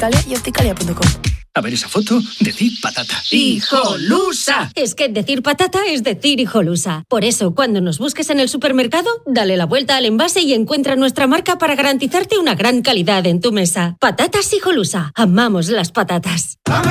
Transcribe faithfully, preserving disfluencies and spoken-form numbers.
Opticalia y opticalia punto com. A ver esa foto, decir patata. ¡Hijolusa! Es que decir patata es decir hijolusa. Por eso, cuando nos busques en el supermercado, dale la vuelta al envase y encuentra nuestra marca para garantizarte una gran calidad en tu mesa. Patatas hijolusa. Amamos las patatas.